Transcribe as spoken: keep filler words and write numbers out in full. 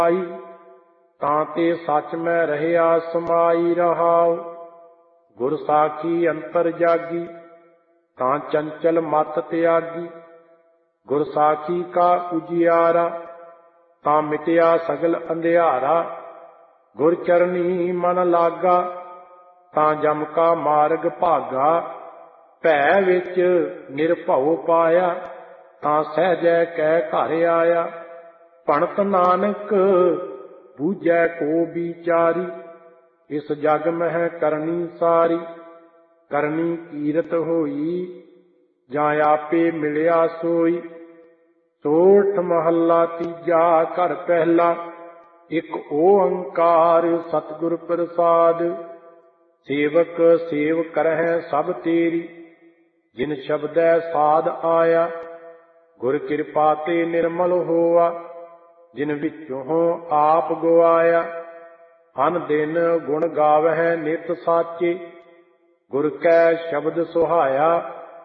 ਆਈ ਤਾਂ ਤੇ ਸੱਚ ਮੈਂ ਰਹਿਆ ਸਮਾਈ ਰਹਾਉ। ਗੁਰ ਸਾਖੀ ਅੰਤਰ ਜਾਗੀ ਤਾਂ ਚੰਚਲ ਮਤ ਤਿਆਗੀ। ਗੁਰ ਸਾਖੀ ਕਾ ਉਜਿਆਰਾ ਤਾਂ ਮਿਟਿਆ ਸਗਲ ਅੰਧਿਆਰਾ। ਗੁਰ ਚਰਨੀ ਮਨ ਲਾਗਾ ਤਾਂ ਜਮ ਕਾ ਮਾਰਗ ਭਾਗਾ। ਭੈ ਵਿੱਚ ਨਿਰਭਉ ਪਾਇਆ ਤਾਂ ਸਹਿਜੈ ਕੈ ਘਰ ਆਇਆ। ਭਣਤ ਨਾਨਕ ਬੂਝੈ ਕੋ ਵਿਚਾਰੀ ਇਸ ਜਗ ਮਹਿ ਕਰਨੀ ਸਾਰੀ। ਕਰਨੀ ਕੀਰਤ ਹੋਈ ਜਾਂ ਆਪੇ ਮਿਲਿਆ ਸੋਈ। ਸੋਠ ਮਹੱਲਾ ਤੀਜਾ ਘਰ ਪਹਿਲਾ। ਇੱਕ ਓੰਕਾਰ ਸਤਿਗੁਰ ਪ੍ਰਸਾਦਿ। ਸੇਵਕ ਸੇਵ ਕਰਹਿ ਸਭ ਤੇਰੀ ਜਿਨ ਸ਼ਬਦੈ ਸਾਧ ਆਇਆ। ਗੁਰ ਕਿਰਪਾ ਤੇ ਨਿਰਮਲ ਹੋਆ ਜਿਨ ਵਿੱਚੋਂ ਆਪ ਗਵਾਇਆ। ਅਨ ਦਿਨ ਗੁਣ ਗਾਵਹਿ ਨਿਤ ਸਾਚੇ ਗੁਰ ਕੈ ਸ਼ਬਦ ਸੁਹਾਇਆ।